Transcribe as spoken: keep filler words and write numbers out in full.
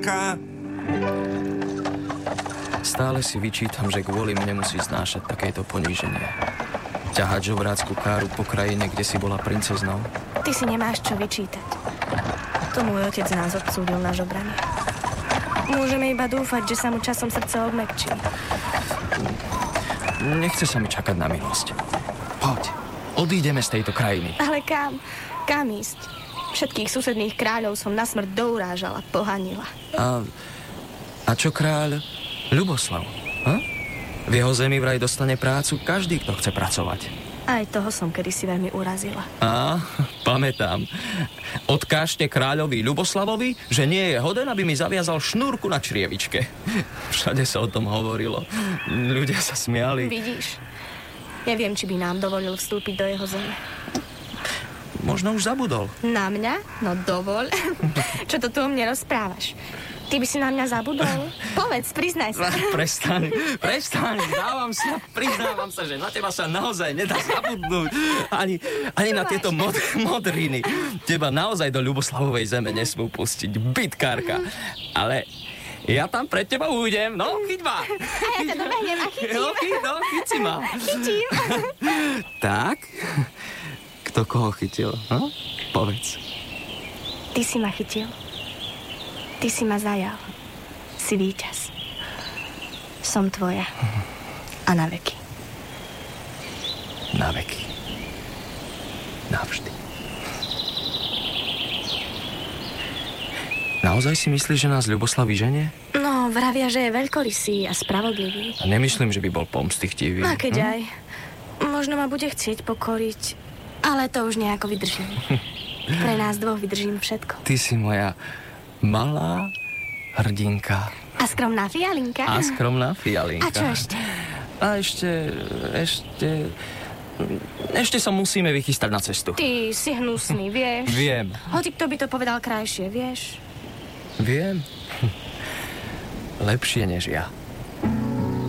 Stále si vyčítam, že kvôli mne musí znášať takéto poníženie. Ťahať žobrácku káru po krajine, kde si bola princeznou. Ty si nemáš čo vyčítať. To môj otec nás odsúdil na žobranie. Môžeme iba dúfať, že sa mu časom srdce odmäkčí. Nechce sa mi čakať na milosť. Poď, odídeme z tejto krajiny. Ale kam? Kam ísť? Všetkých susedných kráľov som na smrť dourážala, pohanila. A, a čo kráľ Ľuboslav? Ha? V jeho zemi vraj dostane prácu každý, kto chce pracovať. Aj toho som kedysi veľmi urazila. Á, pamätám. Odkážte kráľovi Ľuboslavovi, že nie je hoden, aby mi zaviazal šnúrku na črievičke. Všade sa o tom hovorilo. Ľudia sa smiali. Vidíš, neviem, či by nám dovolil vstúpiť do jeho zeme. Možno už zabudol. Na mňa? No dovol. Čo to tu o mne rozprávaš? Ty by si na mňa zabudol? Povedz, priznaj sa. Prestaň, prestaň, dávam sa, priznávam sa, že na teba sa naozaj nedá zabudnúť. Ani, ani na tieto mod, modriny. Teba naozaj do Ľuboslavovej zeme nesmú pustiť, bytkárka. Ale ja tam pred teba ujdem, no, chyť ma. A ja to dobehnem a chytím. No, chyť, no, chyť si ma. Chytím. Tak? Kto koho chytil, ha? Povedz. Ty si ma chytil. Ty si ma zajal. Si víťaz. Som tvoja. A na veky. Na veky. Navždy. Naozaj si myslíš, že nás Ľuboslav vyženie? No, vravia, že je veľkorysý a spravodlivý. A nemyslím, že by bol pomstychtivý. A keď hm? aj. Možno ma bude chcieť pokoriť, ale to už nejako vydržím. Pre nás dvoch vydržím všetko. Ty si moja malá hrdinka. A skromná fialinka. A skromná fialinka. A čo ešte? A ešte, ešte... Ešte sa musíme vychystať na cestu. Ty si hnusný, vieš? Viem. Hoci kto by to povedal krajšie, vieš? Viem. Lepšie než ja.